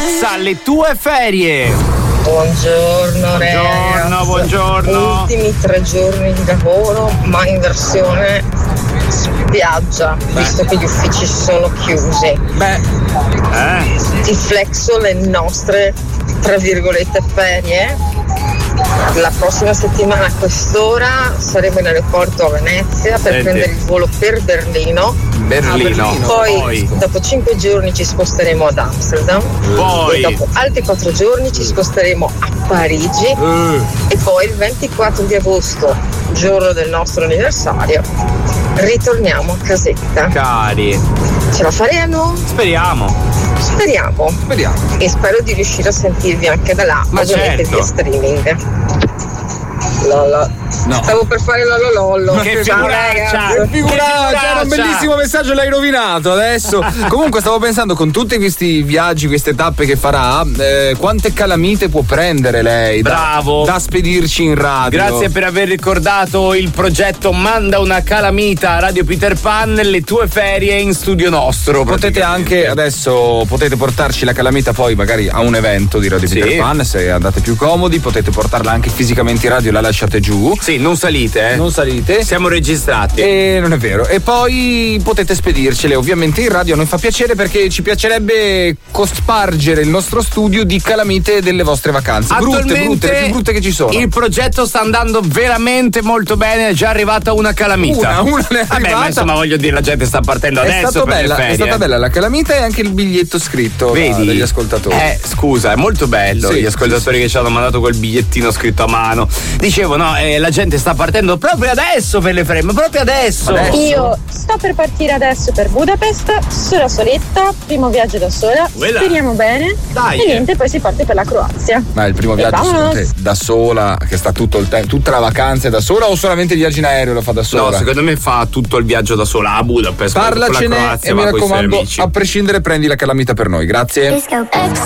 Mazza, le tue ferie. Buongiorno. Ultimi 3 giorni di lavoro, ma in versione spiaggia, visto che gli uffici sono chiusi. Ti flexo le nostre, tra virgolette, ferie. La prossima settimana a quest'ora saremo in aeroporto a Venezia per prendere il volo per Berlino. Poi dopo 5 giorni ci sposteremo ad Amsterdam. E dopo altri 4 giorni ci sposteremo a Parigi. E poi il 24 di agosto, giorno del nostro anniversario, ritorniamo a casetta. Cari, ce la faremo? Speriamo. E spero di riuscire a sentirvi anche da là, ovviamente via streaming. No. Stavo per fare lololollo. Che figuraccia! C'era un bellissimo messaggio, l'hai rovinato adesso. Comunque stavo pensando, con tutti questi viaggi, queste tappe che farà, quante calamite può prendere lei da spedirci in radio. Grazie per aver ricordato il progetto Manda una calamita a Radio Peter Pan, le tue ferie in studio nostro. Potete anche adesso portarci la calamita poi magari a un evento di Radio Peter Pan, se andate più comodi, potete portarla anche fisicamente in radio, la lasciate giù. Sì, non salite. Non salite. Siamo registrati. E non è vero. E poi potete spedircele ovviamente in radio. A noi fa piacere, perché ci piacerebbe cospargere il nostro studio di calamite delle vostre vacanze. Brutte, le più brutte che ci sono. Il progetto sta andando veramente molto bene. È già arrivata una calamita. Una ne è arrivata. Ma insomma, voglio dire, la gente sta partendo adesso per le ferie. È stata bella la calamita e anche il biglietto scritto degli ascoltatori. Scusa, è molto bello. Gli ascoltatori che ci hanno mandato quel bigliettino scritto a mano. Dicevo, la gente sta partendo proprio adesso per le ferie, ma proprio adesso. Io sto per partire adesso per Budapest, soletta, primo viaggio da sola. Speriamo bene. Dai. E niente, poi si parte per la Croazia. Ma il primo viaggio da sola, che sta tutto il tempo, tutta la vacanza è da sola, o solamente il viaggio in aereo lo fa da sola? No, secondo me fa tutto il viaggio da sola a Budapest. Parlacene e mi raccomando, a prescindere prendi la calamita per noi, grazie.